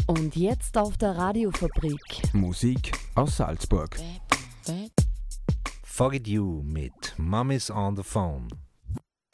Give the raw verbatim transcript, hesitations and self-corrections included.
Und jetzt auf der Radiofabrik. Musik aus Salzburg. Forget You mit Mommy's on the Phone.